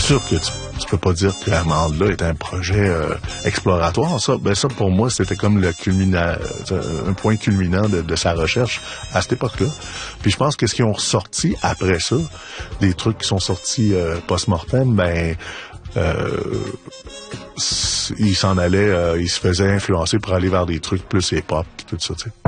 sûr que tu peux pas dire que Amanda est un projet exploratoire. Ça pour moi, c'était comme un point culminant de sa recherche à cette époque-là. Puis je pense que ce qu'ils ont ressorti après ça, des trucs qui sont sortis post-mortem, il s'en allait, il se faisait influencer pour aller vers des trucs plus hip-hop, tout ça, tu sais.